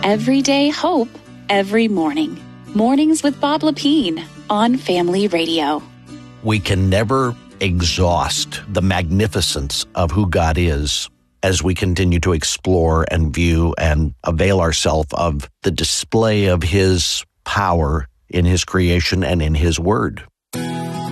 everyday hope every morning. Mornings with Bob Lepine on Family Radio. We can never exhaust the magnificence of who God is as we continue to explore and view and avail ourselves of the display of His power in His creation and in His Word.